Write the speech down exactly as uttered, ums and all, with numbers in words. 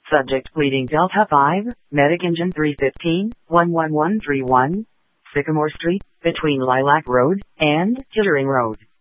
Subject pleading Delta five, medic engine three fifteen, one one one three one, Sycamore Street, between Lilac Road and Kittering Road.